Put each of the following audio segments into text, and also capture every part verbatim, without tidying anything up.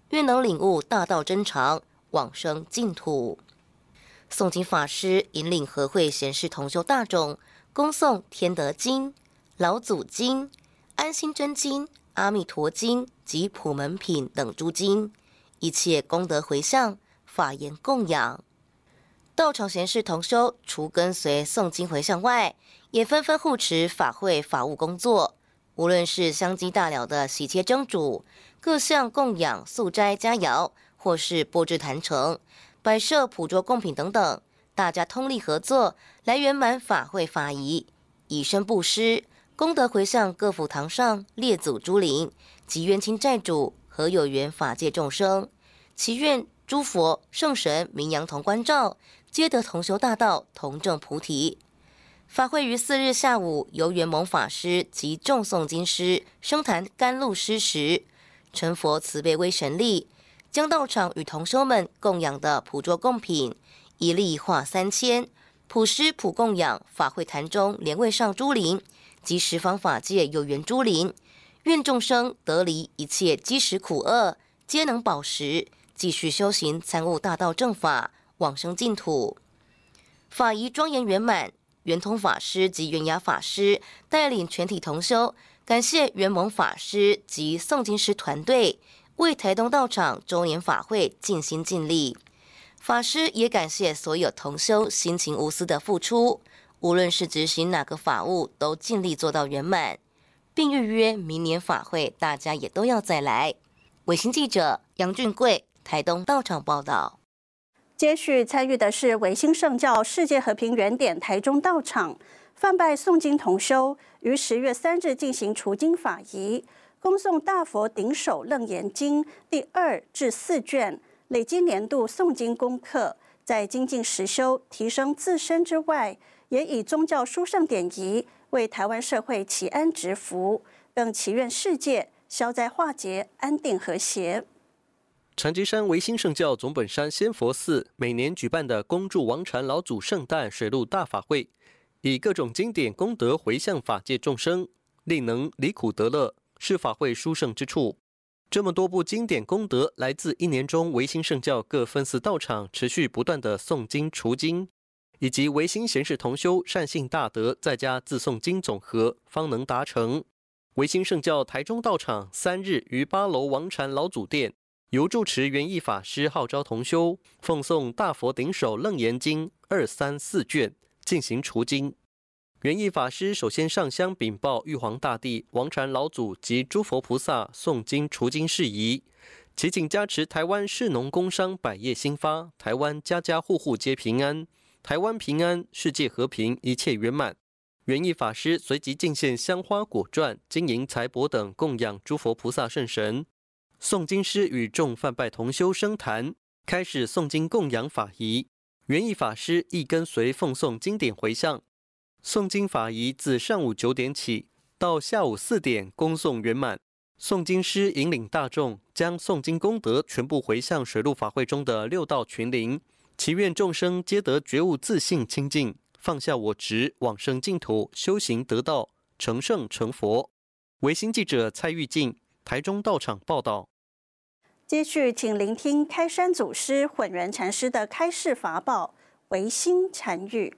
愿能领悟大道真常，往生净土。诵经法师引领和会贤士同修大众恭诵《天德经》、《老祖经》、《安心真经》、《阿弥陀经》及《普门品》等诸经，一切功德回向，法言供养。道场贤士同修除跟随诵经回向外，也纷纷护持法会法务工作。无论是香积大寮的喜切蒸煮、各项供养素斋佳肴，或是布置坛城、摆设普桌供品等等，大家通力合作，来圆满法会法仪，以身布施，功德回向各府堂上列祖诸灵及冤亲债主和有缘法界众生，祈愿诸佛圣神名扬同关照，皆得同修大道，同证菩提。法会于四日下午，由圆蒙法师及众诵经师升坛甘露施时，成佛慈悲威神力，将道场与同修们供养的普桌供品一粒化三千，普施普供养法会坛中莲位上诸灵及十方法界有缘诸灵，愿众生得离一切积食苦厄，皆能保食，继续修行，参悟大道正法，往生净土。法仪庄严圆满，圆通法师及圆雅法师带领全体同修，感谢圆蒙法师及诵经师团队为台东道场周年法会尽心尽力。法师也感谢所有同修辛勤无私的付出，无论是执行哪个法务，都尽力做到圆满，并预约明年法会，大家也都要再来。卫星记者杨俊贵台东道场报道。 接续参与的是维新圣教世界和平原点台中道场泛拜诵经同修，于十月三日进行除经法仪，恭诵大佛顶首楞严经第二至四卷，累积年度诵经功课，在精进实修提升自身之外，也以宗教殊胜典仪为台湾社会祈安植福，更祈愿世界消灾化解，安定和谐。 长吉山维新圣教总本山仙佛寺每年举办的恭祝王禅老祖圣诞水陆大法会，以各种经典功德回向法界众生，令能离苦得乐，是法会殊胜之处。这么多部经典功德来自一年中维新圣教各分寺道场持续不断的诵经除经，以及维新贤士同修善信大德在家自诵经总和，方能达成。维新圣教台中道场三日于八楼王禅老祖殿，由住持圆义法师号召同修奉诵大佛顶首楞严经二三四卷，进行除经。圆义法师首先上香禀报玉皇大帝、王禅老祖及诸佛菩萨诵经除经事宜，祈请加持台湾士农工商百业兴发，台湾家家户户皆平安，台湾平安，世界和平，一切圆满。圆义法师随即进献香花果馔、金银财帛等供养诸佛菩萨圣神。诵经师与众泛拜同修升坛，开始诵经供养法仪。圆义法师亦跟随奉诵经典回向。诵经法仪自上午九点起到下午四点恭诵圆满。诵经师引领大众将诵经功德全部回向水陆法会中的六道群灵，祈愿众生皆得觉悟自信清净，放下我执，往生净土，修行得道，成圣成佛。维新记者蔡玉静台中道场报道。 接续，请聆听开山祖师混元禅师的开示法宝唯心禅语。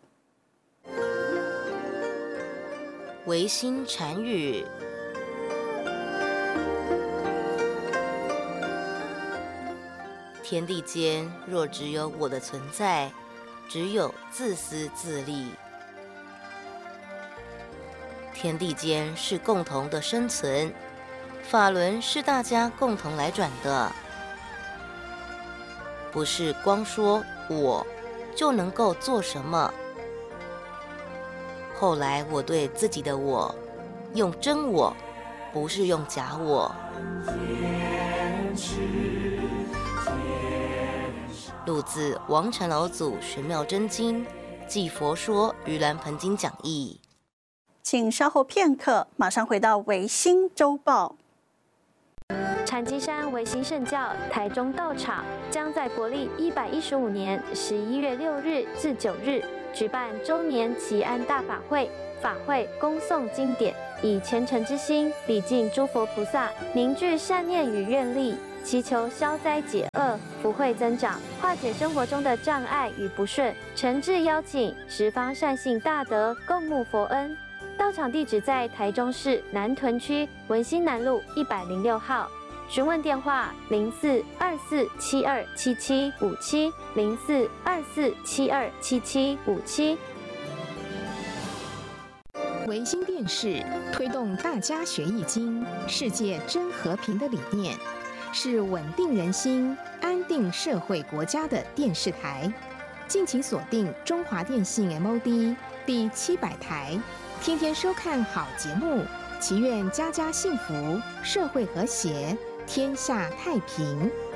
唯心禅语：天地间若只有我的存在，只有自私自利。天地间是共同的生存，法轮是大家共同来转的，不是光说我就能够做什么。后来我对自己的我用真我，不是用假我。录自王禅老祖玄妙真经暨佛说盂兰盆经讲义。 请稍后片刻，马上回到维新周报。 禅机山维新圣教台中道场将在国历一百一十五年十一月六日至九日举办周年祈安大法会，法会恭诵经典，以虔诚之心礼敬诸佛菩萨，凝聚善念与愿力， 祈求消灾解厄、福慧增长，化解生活中的障碍与不顺。诚挚邀请十方善信大德共沐佛恩。到场地址在台中市南屯区文心南路一百零六号。询问电话：零四二四七二七七五七零四二四七二七七五七。 维新电视推动大家学易经、世界真和平的理念，是稳定人心、安定社会国家的电视台。敬请锁定中华电信 M O D 第七百台，天天收看好节目，祈愿家家幸福，社会和谐，天下太平。